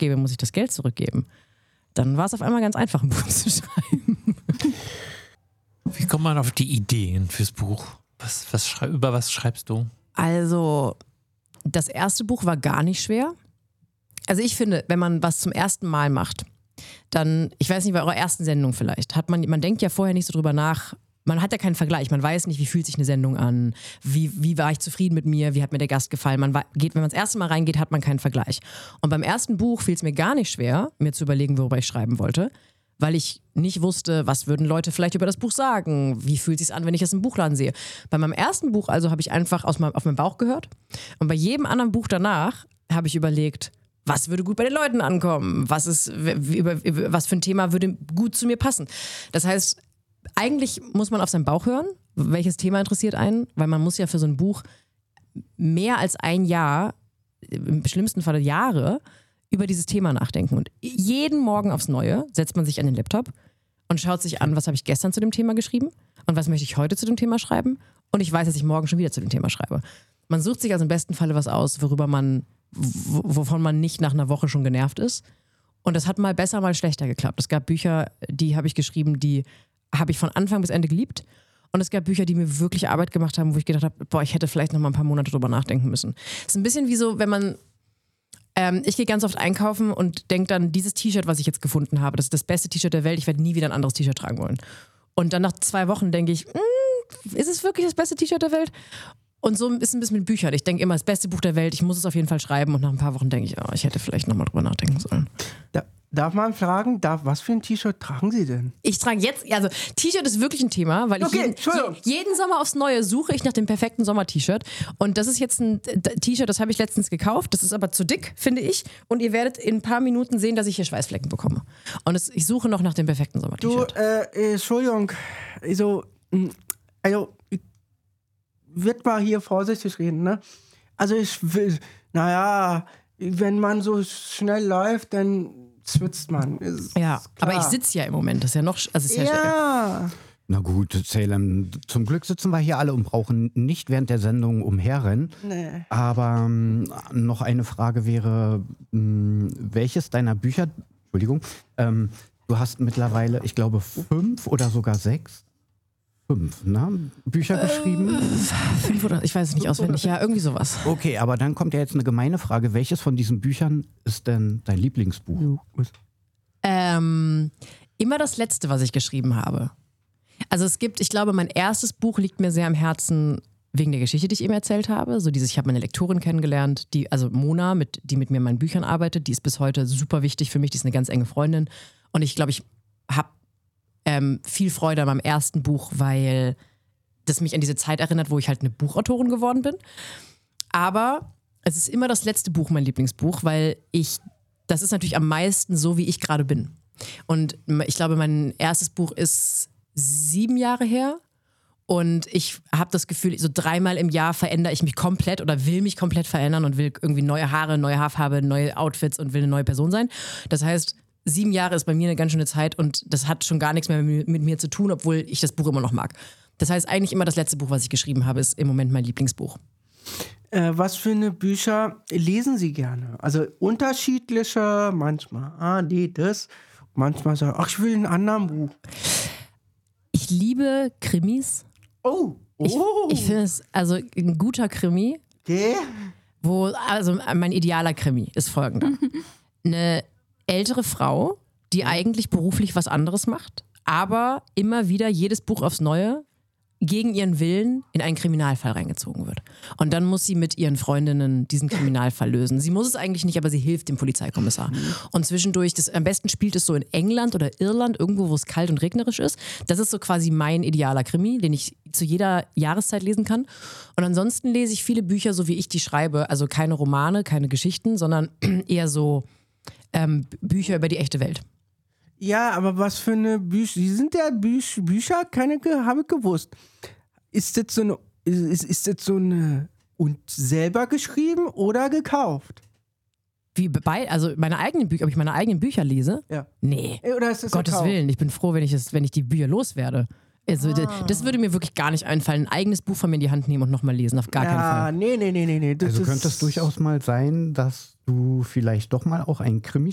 abgebe, muss ich das Geld zurückgeben. Dann war es auf einmal ganz einfach, ein Buch zu schreiben. Wie kommt man auf die Ideen fürs Buch? Über was schreibst du? Also, das erste Buch war gar nicht schwer. Also ich finde, wenn man was zum ersten Mal macht, dann, ich weiß nicht, bei eurer ersten Sendung vielleicht, man denkt ja vorher nicht so drüber nach, man hat ja keinen Vergleich, man weiß nicht, wie fühlt sich eine Sendung an, wie war ich zufrieden mit mir, wie hat mir der Gast gefallen. Wenn man das erste Mal reingeht, hat man keinen Vergleich. Und beim ersten Buch fiel es mir gar nicht schwer, mir zu überlegen, worüber ich schreiben wollte, weil ich nicht wusste, was würden Leute vielleicht über das Buch sagen, wie fühlt es sich an, wenn ich das im Buchladen sehe. Bei meinem ersten Buch also habe ich einfach auf meinen Bauch gehört und bei jedem anderen Buch danach habe ich überlegt, was würde gut bei den Leuten ankommen, was für ein Thema würde gut zu mir passen. Das heißt, eigentlich muss man auf seinen Bauch hören, welches Thema interessiert einen, weil man muss ja für so ein Buch mehr als ein Jahr, im schlimmsten Fall Jahre, über dieses Thema nachdenken. Und jeden Morgen aufs Neue setzt man sich an den Laptop und schaut sich an, was habe ich gestern zu dem Thema geschrieben und was möchte ich heute zu dem Thema schreiben. Und ich weiß, dass ich morgen schon wieder zu dem Thema schreibe. Man sucht sich also im besten Falle was aus, wovon man nicht nach einer Woche schon genervt ist. Und das hat mal besser, mal schlechter geklappt. Es gab Bücher, die habe ich geschrieben, die habe ich von Anfang bis Ende geliebt. Und es gab Bücher, die mir wirklich Arbeit gemacht haben, wo ich gedacht habe, ich hätte vielleicht noch mal ein paar Monate drüber nachdenken müssen. Es ist ein bisschen wie so, wenn man ich gehe ganz oft einkaufen und denke dann, dieses T-Shirt, was ich jetzt gefunden habe, das ist das beste T-Shirt der Welt, ich werde nie wieder ein anderes T-Shirt tragen wollen. Und dann nach 2 Wochen denke ich, ist es wirklich das beste T-Shirt der Welt? Und so ist es ein bisschen mit Büchern. Ich denke immer, das beste Buch der Welt, ich muss es auf jeden Fall schreiben. Und nach ein paar Wochen denke ich, ich hätte vielleicht nochmal drüber nachdenken sollen. Darf man fragen, was für ein T-Shirt tragen Sie denn? Ich trage jetzt, also T-Shirt ist wirklich ein Thema, weil ich jeden Sommer aufs Neue suche ich nach dem perfekten Sommer-T-Shirt. Und das ist jetzt ein T-Shirt, das habe ich letztens gekauft. Das ist aber zu dick, finde ich. Und ihr werdet in ein paar Minuten sehen, dass ich hier Schweißflecken bekomme. Und ich suche noch nach dem perfekten Sommer-T-Shirt. Entschuldigung, also ich wird mal hier vorsichtig reden, ne? Also wenn man so schnell läuft, dann schwitzt man. Ja, aber ich sitze ja im Moment, das ist ja noch, also ist ja. Na gut, Salem, zum Glück sitzen wir hier alle und brauchen nicht während der Sendung umherrennen. Nee. Aber noch eine Frage wäre, welches deiner Bücher, Entschuldigung, du hast mittlerweile, ich glaube, 5 oder sogar 6 Bücher geschrieben? 5 oder, ich weiß es nicht auswendig, ja, irgendwie sowas. Okay, aber dann kommt ja jetzt eine gemeine Frage. Welches von diesen Büchern ist denn dein Lieblingsbuch? Immer das letzte, was ich geschrieben habe. Also ich glaube, mein erstes Buch liegt mir sehr am Herzen wegen der Geschichte, die ich eben erzählt habe. Ich habe meine Lektorin kennengelernt, also Mona, die mit mir in meinen Büchern arbeitet. Die ist bis heute super wichtig für mich, die ist eine ganz enge Freundin. Und ich glaube, ich habe viel Freude an meinem ersten Buch, weil das mich an diese Zeit erinnert, wo ich halt eine Buchautorin geworden bin. Aber es ist immer das letzte Buch mein Lieblingsbuch, weil das ist natürlich am meisten so, wie ich gerade bin. Und ich glaube, mein erstes Buch ist 7 Jahre her. Und ich habe das Gefühl, so 3-mal im Jahr verändere ich mich komplett oder will mich komplett verändern und will irgendwie neue Haare, neue Haarfarbe, neue Outfits und will eine neue Person sein. Das heißt, 7 Jahre ist bei mir eine ganz schöne Zeit und das hat schon gar nichts mehr mit mir zu tun, obwohl ich das Buch immer noch mag. Das heißt, eigentlich immer das letzte Buch, was ich geschrieben habe, ist im Moment mein Lieblingsbuch. Was für eine Bücher lesen Sie gerne? Also unterschiedliche, manchmal das, manchmal so, ich will ein anderes Buch. Ich liebe Krimis. Oh. Ich finde es, also ein guter Krimi, okay. Also mein idealer Krimi ist folgender. Eine ältere Frau, die eigentlich beruflich was anderes macht, aber immer wieder jedes Buch aufs Neue gegen ihren Willen in einen Kriminalfall reingezogen wird. Und dann muss sie mit ihren Freundinnen diesen Kriminalfall lösen. Sie muss es eigentlich nicht, aber sie hilft dem Polizeikommissar. Und zwischendurch, am besten spielt es so in England oder Irland, irgendwo, wo es kalt und regnerisch ist. Das ist so quasi mein idealer Krimi, den ich zu jeder Jahreszeit lesen kann. Und ansonsten lese ich viele Bücher, so wie ich die schreibe. Also keine Romane, keine Geschichten, sondern eher so Bücher über die echte Welt. Ja, aber was für eine Bücher? Sie sind ja Bücher, keine habe ich gewusst. Ist das so eine und selber geschrieben oder gekauft? Also meine eigenen Bücher, ob ich meine eigenen Bücher lese? Ja. Nee. Oder ist das Gottes gekauft? Willen, ich bin froh, wenn ich die Bücher loswerde. Also, das würde mir wirklich gar nicht einfallen, ein eigenes Buch von mir in die Hand nehmen und nochmal lesen, auf gar keinen Fall. Nee. Also könnte es durchaus mal sein, dass du vielleicht doch mal auch einen Krimi